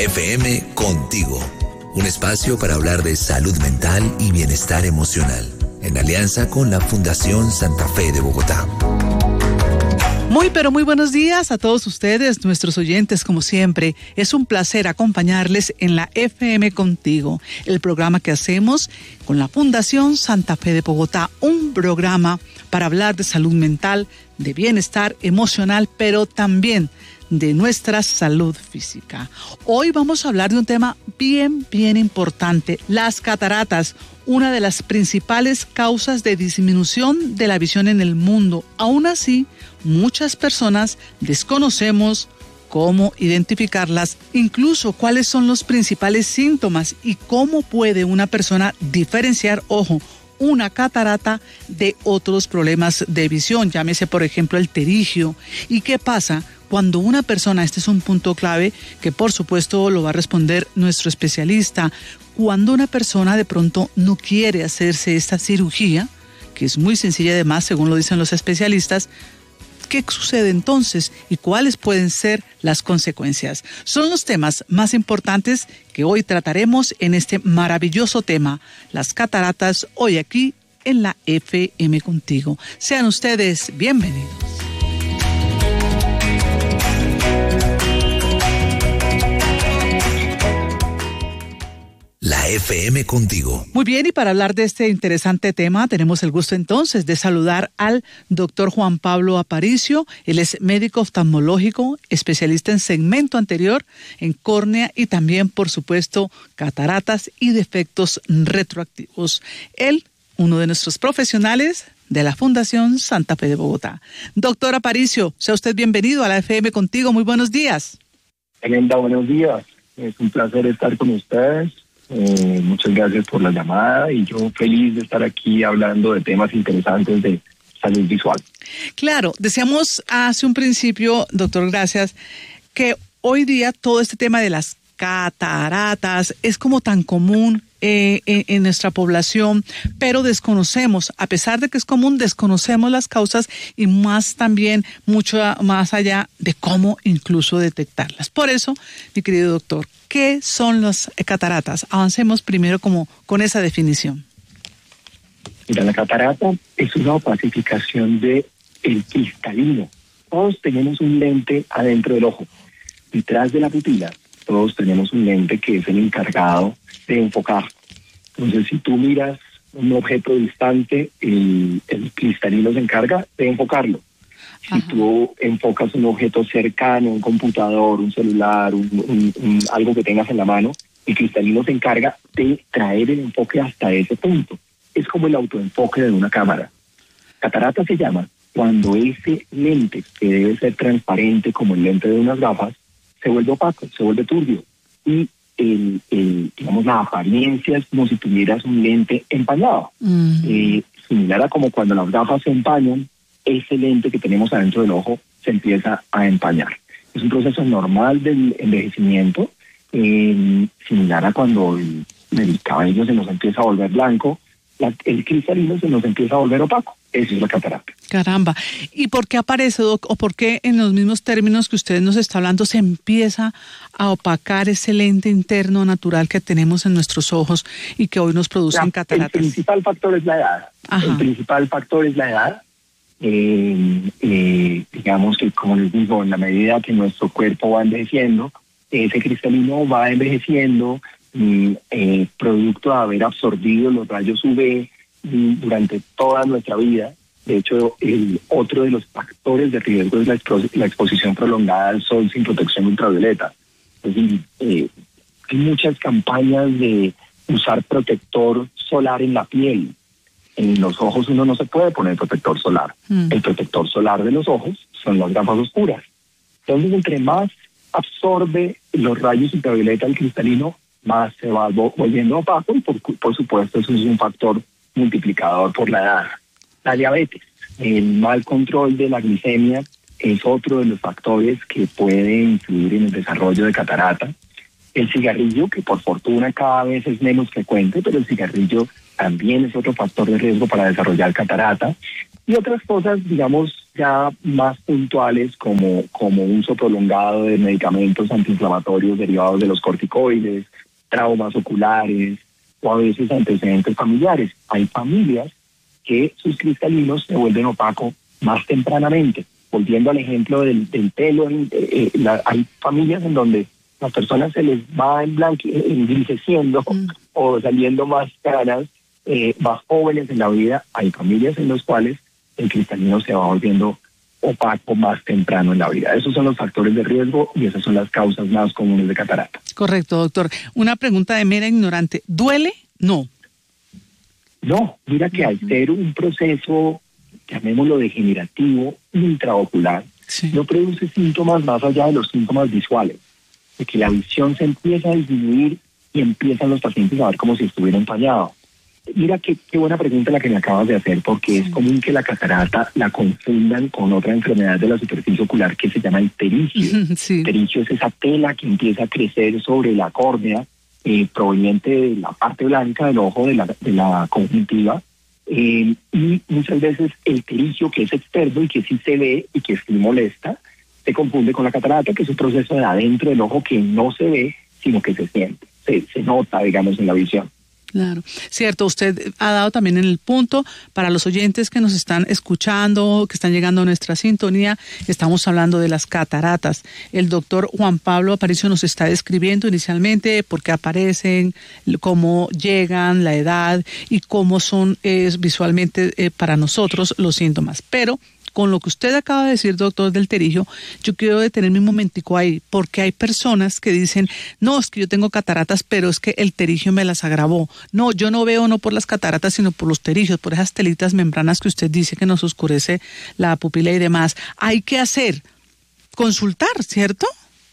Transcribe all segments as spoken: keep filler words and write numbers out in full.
F M Contigo, un espacio para hablar de salud mental y bienestar emocional, en alianza con la Fundación Santa Fe de Bogotá. Muy pero muy buenos días a todos ustedes, nuestros oyentes, como siempre. Es un placer acompañarles en la F M Contigo, el programa que hacemos con la Fundación Santa Fe de Bogotá, un programa para hablar de salud mental, de bienestar emocional, pero también de nuestra salud física. Hoy vamos a hablar de un tema bien, bien importante, las cataratas, una de las principales causas de disminución de la visión en el mundo. Aún así, muchas personas desconocemos cómo identificarlas, incluso cuáles son los principales síntomas y cómo puede una persona diferenciar, ojo, una catarata de otros problemas de visión, llámese por ejemplo el pterigio. ¿Y qué pasa cuando una persona, este es un punto clave que por supuesto lo va a responder nuestro especialista, cuando una persona de pronto no quiere hacerse esta cirugía, que es muy sencilla además según lo dicen los especialistas? ¿Qué sucede entonces y cuáles pueden ser las consecuencias? Son los temas más importantes que hoy trataremos en este maravilloso tema, las cataratas, hoy aquí en la F M Contigo. Sean ustedes bienvenidos. La F M Contigo. Muy bien, y para hablar de este interesante tema, tenemos el gusto entonces de saludar al doctor Juan Pablo Aparicio. Él es médico oftalmológico, especialista en segmento anterior, en córnea y también, por supuesto, cataratas y defectos retroactivos. Él, uno de nuestros profesionales de la Fundación Santa Fe de Bogotá. Doctor Aparicio, sea usted bienvenido a la F M Contigo. Muy buenos días. Elenda, buenos días. Es un placer estar con ustedes. Eh, muchas gracias por la llamada y yo feliz de estar aquí hablando de temas interesantes de salud visual. Claro, decíamos hace un principio, doctor, gracias, que hoy día todo este tema de las cataratas es como tan común eh, en, en nuestra población, pero desconocemos, a pesar de que es común, desconocemos las causas y más también, mucho más allá de cómo incluso detectarlas. Por eso, mi querido doctor, ¿qué son las cataratas? Avancemos primero como con esa definición. Mira, la catarata es una opacificación de el cristalino. Todos tenemos un lente adentro del ojo. Detrás de la pupila, todos tenemos un lente que es el encargado de enfocar. Entonces, si tú miras un objeto distante, el, el cristalino se encarga de enfocarlo. Si Ajá. tú enfocas un objeto cercano, un computador, un celular, un, un, un, algo que tengas en la mano, el cristalino se encarga de traer el enfoque hasta ese punto. Es como el autoenfoque de una cámara. Catarata se llama cuando ese lente, que debe ser transparente como el lente de unas gafas, se vuelve opaco, se vuelve turbio. Y el, el, digamos, la apariencia es como si tuvieras un lente empañado. Uh-huh. Eh, similar a como cuando las gafas se empañan, ese lente que tenemos adentro del ojo se empieza a empañar. Es un proceso normal del envejecimiento, eh, similar a cuando el, el cabello se nos empieza a volver blanco, la, el cristalino se nos empieza a volver opaco. Eso es la catarata. Caramba. ¿Y por qué aparece, Doc? ¿O por qué en los mismos términos que usted nos está hablando se empieza a opacar ese lente interno natural que tenemos en nuestros ojos y que hoy nos producen ya, cataratas? El principal factor es la edad. Ajá. El principal factor es la edad. Eh, eh, digamos que, como les digo, en la medida que nuestro cuerpo va envejeciendo, ese cristalino va envejeciendo, mm, eh, producto de haber absorbido los rayos U V mm, durante toda nuestra vida. De hecho, el otro de los factores de riesgo es la, expo- la exposición prolongada al sol sin protección ultravioleta. Es decir, eh, hay muchas campañas de usar protector solar en la piel. En los ojos uno no se puede poner protector solar. Mm. El protector solar de los ojos son las gafas oscuras. Entonces, entre más absorbe los rayos ultravioleta el cristalino, más se va volviendo opaco y por, por supuesto eso es un factor multiplicador por la edad. La diabetes, el mal control de la glicemia es otro de los factores que puede influir en el desarrollo de catarata. El cigarrillo, que por fortuna cada vez es menos frecuente, pero el cigarrillo también es otro factor de riesgo para desarrollar catarata. Y otras cosas, digamos, ya más puntuales como, como uso prolongado de medicamentos antiinflamatorios derivados de los corticoides, traumas oculares o a veces antecedentes familiares. Hay familias que sus cristalinos se vuelven opacos más tempranamente. Volviendo al ejemplo del, del pelo, eh, eh, la, hay familias en donde las personas se les va en blanque, engriseciendo mm. o saliendo más caras, eh, más jóvenes en la vida. Hay familias en las cuales el cristalino se va volviendo opaco más temprano en la vida. Esos son los factores de riesgo y esas son las causas más comunes de catarata. Correcto, doctor. Una pregunta de mera ignorante. ¿Duele? No. No, mira que al ser un proceso, llamémoslo degenerativo, intraocular, sí. no produce síntomas más allá de los síntomas visuales, de que la visión se empieza a disminuir y empiezan los pacientes a ver como si estuviera empañado. Mira qué, qué buena pregunta la que me acabas de hacer, porque sí. es común que la catarata la confundan con otra enfermedad de la superficie ocular que se llama el terigio. Sí. El terigio es esa tela que empieza a crecer sobre la córnea, eh, proveniente de la parte blanca del ojo, de la, de la conjuntiva, eh, y muchas veces el terigio, que es externo y que sí se ve y que sí molesta, se confunde con la catarata, que es un proceso de adentro del ojo que no se ve, sino que se siente, se, se nota, digamos, en la visión. Claro, cierto, usted ha dado también en el punto para los oyentes que nos están escuchando, que están llegando a nuestra sintonía, estamos hablando de las cataratas. El doctor Juan Pablo Aparicio nos está describiendo inicialmente por qué aparecen, cómo llegan, la edad y cómo son eh, visualmente eh, para nosotros los síntomas, pero con lo que usted acaba de decir, doctor del terigio, yo quiero detenerme un momentico ahí, porque hay personas que dicen, no, es que yo tengo cataratas, pero es que el terigio me las agravó. No, yo no veo no por las cataratas, sino por los terigios, por esas telitas membranas que usted dice que nos oscurece la pupila y demás. Hay que hacer, consultar, ¿cierto?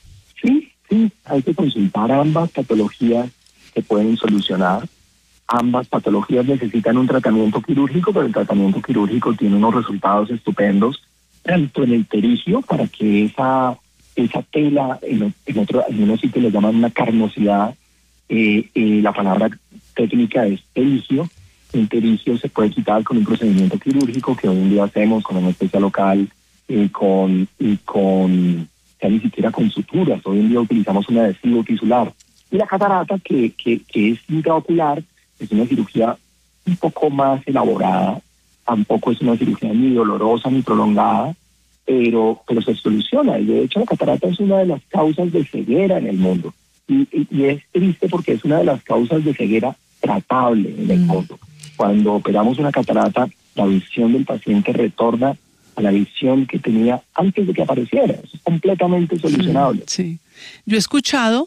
Sí, sí, hay que consultar. Ambas patologías se pueden solucionar. Ambas patologías necesitan un tratamiento quirúrgico, pero el tratamiento quirúrgico tiene unos resultados estupendos, tanto en el terigio, para que esa, esa tela, en, en, otro, en unos sitios le llaman una carnosidad, eh, eh, la palabra técnica es terigio. El terigio se puede quitar con un procedimiento quirúrgico que hoy en día hacemos con anestesia local, eh, con, y con, ya ni siquiera con suturas. Hoy en día utilizamos un adhesivo tisular. Y la catarata, que, que, que es intraocular, es una cirugía un poco más elaborada, tampoco es una cirugía ni dolorosa ni prolongada, pero, pero se soluciona. Y de hecho la catarata es una de las causas de ceguera en el mundo. Y, y, y es triste porque es una de las causas de ceguera tratable en el mm. mundo. Cuando operamos una catarata, la visión del paciente retorna a la visión que tenía antes de que apareciera. Es completamente solucionable. Sí. Yo he escuchado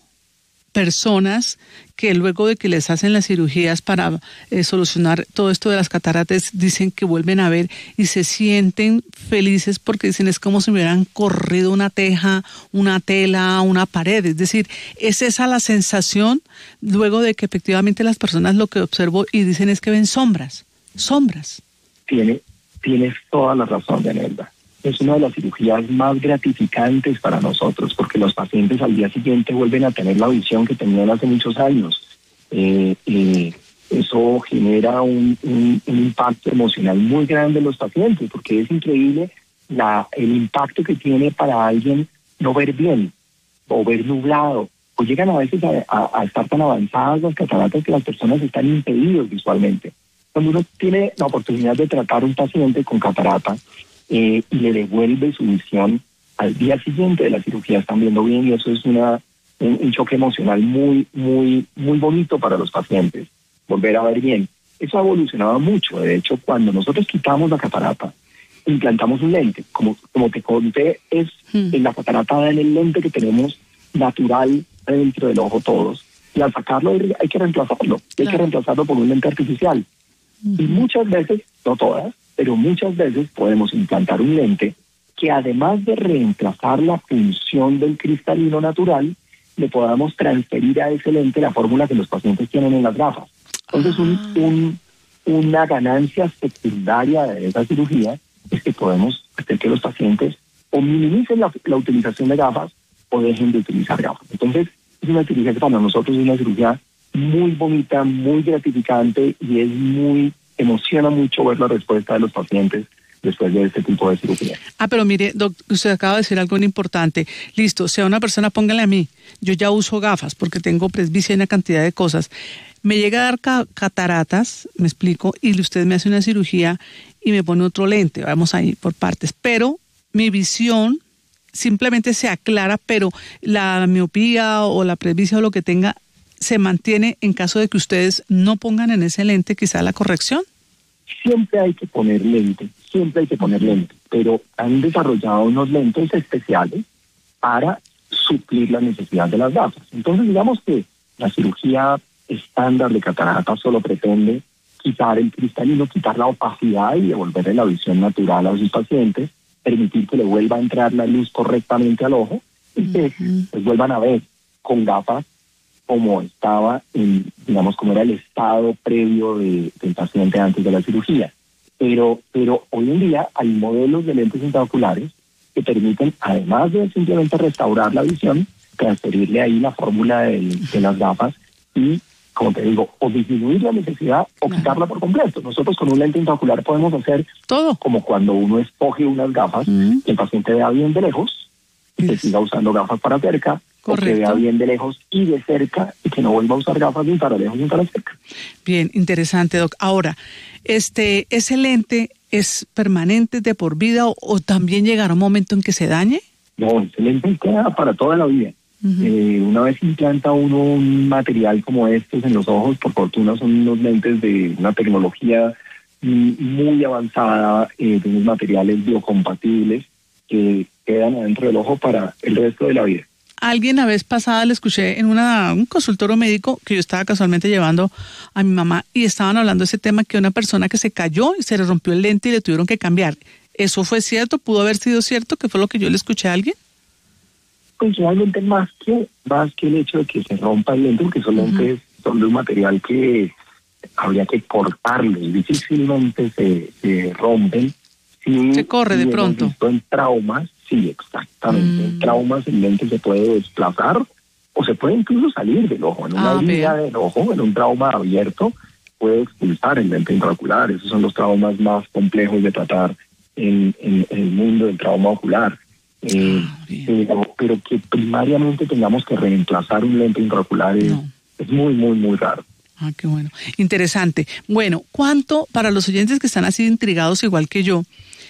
personas que luego de que les hacen las cirugías para eh, solucionar todo esto de las cataratas, dicen que vuelven a ver y se sienten felices porque dicen es como si me hubieran corrido una teja, una tela, una pared. Es decir, es esa la sensación luego de que efectivamente las personas lo que observo y dicen es que ven sombras, sombras. Tiene, tienes toda la razón, Daniela. Es una de las cirugías más gratificantes para nosotros porque los pacientes al día siguiente vuelven a tener la visión que tenían hace muchos años. Eh, eh, eso genera un, un, un impacto emocional muy grande en los pacientes porque es increíble la, el impacto que tiene para alguien no ver bien o ver nublado. O llegan a veces a, a, a estar tan avanzadas las cataratas que las personas están impedidos visualmente. Cuando uno tiene la oportunidad de tratar a un paciente con catarata, Eh, y le devuelve su visión al día siguiente de la cirugía, están viendo bien y eso es una un, un choque emocional muy, muy, muy bonito para los pacientes, volver a ver bien. Eso ha evolucionado mucho. De hecho, cuando nosotros quitamos la catarata, implantamos un lente. Como, como te conté, es mm. en la catarata en el lente que tenemos natural dentro del ojo todos. Y al sacarlo hay que reemplazarlo. Claro. Hay que reemplazarlo por un lente artificial. Mm. Y muchas veces, no todas, pero muchas veces podemos implantar un lente que además de reemplazar la función del cristalino natural, le podamos transferir a ese lente la fórmula que los pacientes tienen en las gafas. Entonces, un, un, una ganancia secundaria de esa cirugía es que podemos hacer que los pacientes o minimicen la, la utilización de gafas o dejen de utilizar gafas. Entonces, es una cirugía que para nosotros es una cirugía muy bonita, muy gratificante y es muy... emociona mucho ver la respuesta de los pacientes después de este tipo de cirugía. Ah, pero mire, doctor, usted acaba de decir algo muy importante. Listo, si a una persona, póngale a mí, yo ya uso gafas porque tengo presbicia y una cantidad de cosas. Me llega a dar ca- cataratas, me explico, y usted me hace una cirugía y me pone otro lente, vamos ahí por partes, pero mi visión simplemente se aclara, pero la miopía o la presbicia o lo que tenga se mantiene en caso de que ustedes no pongan en ese lente quizá la corrección. Siempre hay que poner lente, siempre hay que poner lente, pero han desarrollado unos lentes especiales para suplir la necesidad de las gafas. Entonces, digamos que la cirugía estándar de catarata solo pretende quitar el cristalino, quitar la opacidad y devolverle la visión natural a sus pacientes, permitir que le vuelva a entrar la luz correctamente al ojo y que uh-huh. pues, vuelvan a ver con gafas como estaba, en, digamos, como era el estado previo de, del paciente antes de la cirugía. Pero, pero hoy en día hay modelos de lentes intraoculares que permiten, además de simplemente restaurar la visión, transferirle ahí la fórmula de, de las gafas y, como te digo, o disminuir la necesidad o quitarla por completo. Nosotros con un lente intraocular podemos hacer todo, como cuando uno escoge unas gafas, mm. que el paciente vea bien de lejos y que siga usando gafas para cerca, correcto, o que vea bien de lejos y de cerca y que no vuelva a usar gafas ni para lejos ni para cerca. Bien, interesante, Doc. Ahora, este, ¿ese lente es permanente de por vida o, o también llegará un momento en que se dañe? No, ese lente queda para toda la vida. Uh-huh. Eh, una vez implanta uno un material como estos en los ojos, por fortuna son unos lentes de una tecnología muy avanzada, eh, de unos materiales biocompatibles que quedan adentro del ojo para el resto de la vida. Alguien la vez pasada le escuché en una, un consultorio médico que yo estaba casualmente llevando a mi mamá y estaban hablando de ese tema, que una persona que se cayó y se le rompió el lente y le tuvieron que cambiar. ¿Eso fue cierto? ¿Pudo haber sido cierto? ¿Qué fue lo que yo le escuché a alguien? Pues realmente más que, más que el hecho de que se rompa el lente, porque esos uh-huh. lentes son de un material que habría que cortarlos, difícilmente se, se rompen. Sí, se corre de pronto. En traumas, sí, exactamente. Mm. En traumas el lente se puede desplazar o se puede incluso salir del ojo. En una ah, herida del ojo, en un trauma abierto, puede expulsar el lente intraocular. Esos son los traumas más complejos de tratar en, en, en el mundo del trauma ocular. Eh, ah, pero, pero que primariamente tengamos que reemplazar un lente intraocular es, no. es muy, muy, muy raro. Ah, qué bueno. Interesante. Bueno, ¿cuánto, para los oyentes que están así intrigados igual que yo,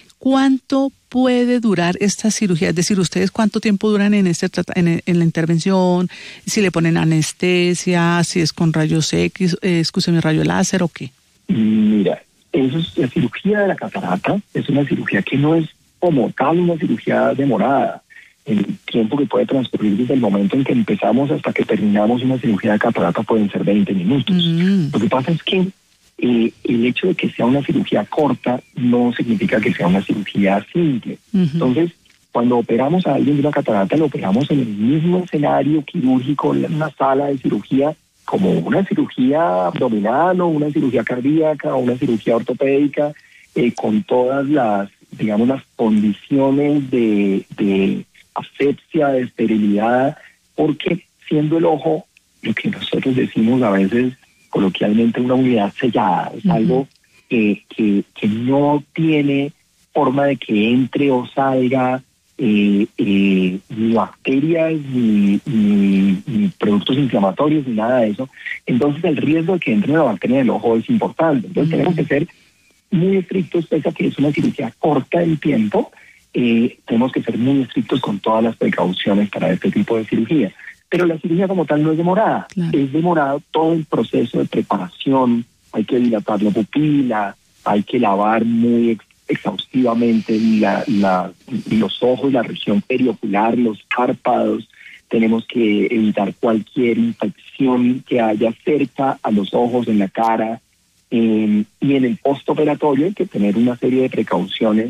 cuánto puede durar esta cirugía? Es decir, ¿ustedes cuánto tiempo duran en este en, en la intervención? Si le ponen anestesia, si es con rayos X, eh, escúcheme, rayo láser o qué. Mira, eso es, la cirugía de la catarata es una cirugía que no es como tal una cirugía demorada. El tiempo que puede transcurrir desde el momento en que empezamos hasta que terminamos una cirugía de catarata pueden ser veinte minutos. Mm. Lo que pasa es que eh, el hecho de que sea una cirugía corta no significa que sea una cirugía simple. Uh-huh. Entonces, cuando operamos a alguien de una catarata, lo operamos en el mismo escenario quirúrgico, en una sala de cirugía, como una cirugía abdominal o una cirugía cardíaca o una cirugía ortopédica, eh, con todas las, digamos, las condiciones de... de asepsia, de esterilidad, porque siendo el ojo, lo que nosotros decimos a veces coloquialmente, una unidad sellada, es uh-huh. algo que, que, que no tiene forma de que entre o salga eh, eh, ni bacterias, ni, ni, ni productos inflamatorios, ni nada de eso. Entonces el riesgo de que entre una bacteria en el ojo es importante. Entonces uh-huh. tenemos que ser muy estrictos, pese a que es una cirugía corta en tiempo. Eh, tenemos que ser muy estrictos con todas las precauciones para este tipo de cirugía. Pero la cirugía como tal no es demorada. Claro. Es demorado todo el proceso de preparación. Hay que dilatar la pupila, hay que lavar muy ex- exhaustivamente la, la, los ojos, la región periocular, los párpados. Tenemos que evitar cualquier infección que haya cerca a los ojos, en la cara. Eh, y en el postoperatorio hay que tener una serie de precauciones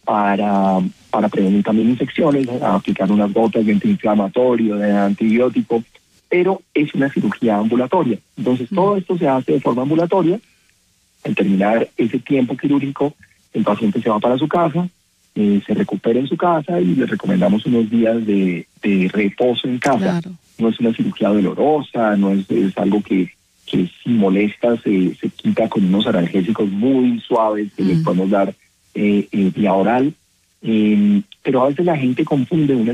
para, para prevenir también infecciones, aplicar unas gotas de antiinflamatorio, de antibiótico, pero es una cirugía ambulatoria. Entonces, mm. todo esto se hace de forma ambulatoria. Al terminar ese tiempo quirúrgico, el paciente se va para su casa, eh, se recupera en su casa y le recomendamos unos días de, de reposo en casa. Claro. No es una cirugía dolorosa, no es, es algo que, que si molesta se, se quita con unos analgésicos muy suaves que mm. les podemos dar eh, eh, vía oral, eh, pero a veces la gente confunde una